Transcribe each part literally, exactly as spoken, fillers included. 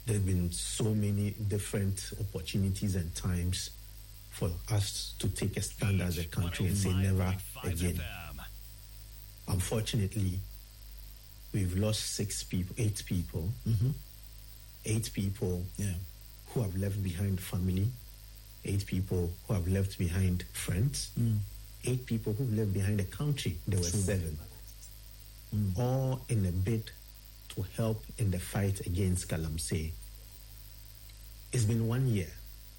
there have been so many different opportunities and times for us to take a stand as a country and say never again. Unfortunately, we've lost six people, eight people, mm-hmm. eight people yeah. who have left behind family, eight people who have left behind friends, mm. eight people who left behind a country. There were True. seven, mm. all in a bid to help in the fight against Galamsey. It's been one year.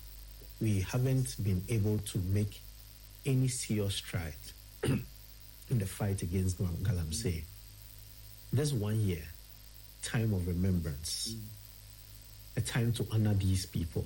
We haven't been able to make any serious stride in the fight against Galamsey. This one year, time of remembrance, mm. a time to honor these people.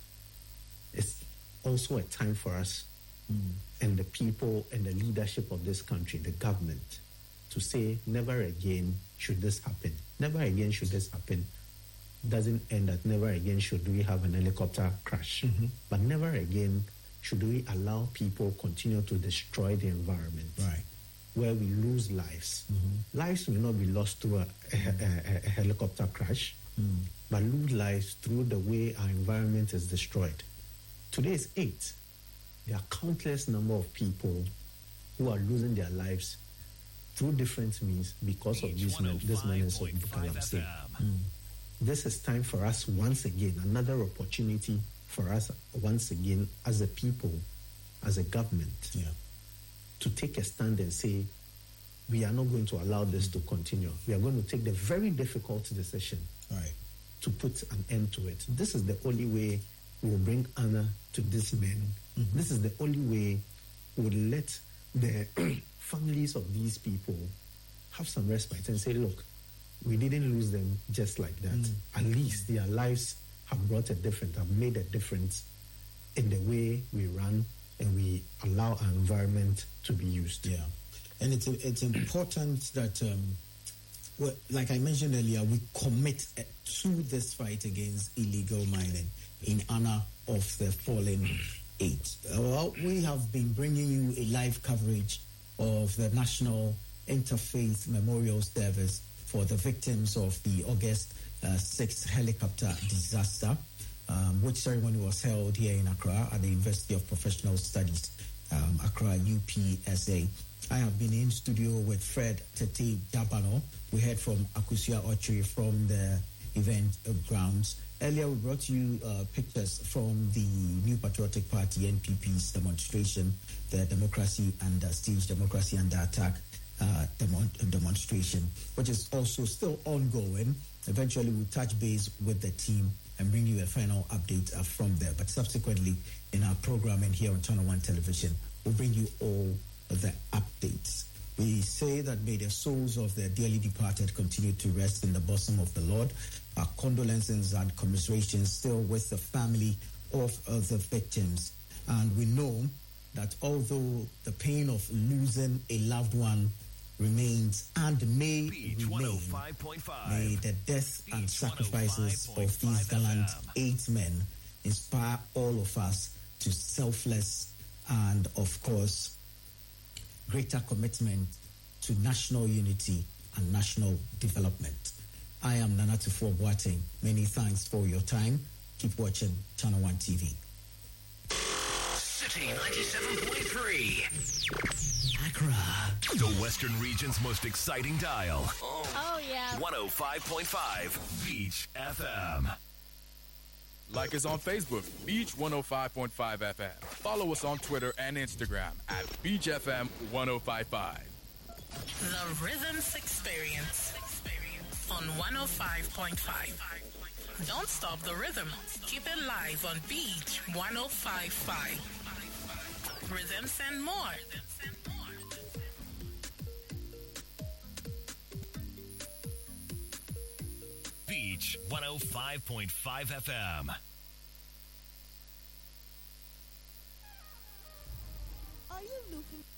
It's also a time for us mm. and the people and the leadership of this country, the government, to say never again should this happen. Never again should this happen. Doesn't end at never again should we have an helicopter crash. Mm-hmm. But never again should we allow people continue to destroy the environment. Right. Where we lose lives. Mm-hmm. Lives will not be lost through a, a, a, a helicopter crash, mm. but lose lives through the way our environment is destroyed. Today is eight. There are countless number of people who are losing their lives through different means because of these men, this menace of Galamsey. Mm. This is time for us once again, another opportunity for us once again as a people, as a government, yeah. to take a stand and say, we are not going to allow this to continue. We are going to take the very difficult decision right. to put an end to it. This is the only way we will bring honor to these men. Mm-hmm. This is the only way we will let the families of these people have some respite and say, look, we didn't lose them just like that. Mm. At least their lives have brought a difference, have made a difference in the way we run and we allow our environment to be used. Yeah. And it's it's important that, um, well, like I mentioned earlier, we commit to this fight against illegal mining in honor of the fallen eight. Well, we have been bringing you a live coverage of the National Interfaith Memorial Service for the victims of the August uh, sixth helicopter disaster, um, which ceremony was held here in Accra at the University of Professional Studies, um, Accra U P S A. I have been in studio with Fred Tete Dabano. We heard from Akusia Ochiri from the event grounds. Earlier, we brought you uh, pictures from the New Patriotic Party, N P P's demonstration, the Democracy and uh, Stage Democracy Under Attack uh, demo- demonstration, which is also still ongoing. Eventually, we'll touch base with the team and bring you a final update uh, from there. But subsequently, in our programming here on Channel One Television, we'll bring you all the updates. We say that may the souls of the dearly departed continue to rest in the bosom of the Lord. Our condolences and commiserations still with the family of uh, the victims. And we know that although the pain of losing a loved one remains and may Beach remain, one oh five point five. may the death Beach and sacrifices one oh five point of these five gallant F M. eight men inspire all of us to selfless and, of course, greater commitment to national unity and national development. I am Nana Tufo Boateng. Many thanks for your time. Keep watching Channel One T V. City ninety-seven point three. Accra. The Western region's most exciting dial. Oh, yeah. one oh five point five Beach F M. Like us on Facebook, Beach one oh five point five F M. Follow us on Twitter and Instagram at Beach F M one oh five point five. The Rhythms Experience on one oh five point five. Don't stop the rhythm. Keep it live on Beach one oh five point five. Rhythms and more. Beach one oh five point five F M. Are you looking